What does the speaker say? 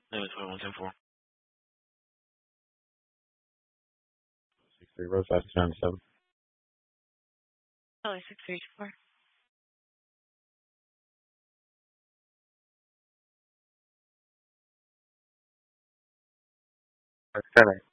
Inventory 110-4. 63 Roadside 697. Probably 634. 10